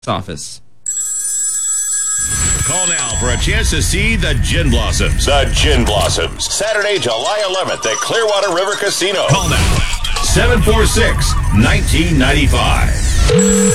office. Call now for a chance to see the Gin Blossoms. The Gin Blossoms, Saturday, July 11th at Clearwater River Casino. Call now, 746-1995.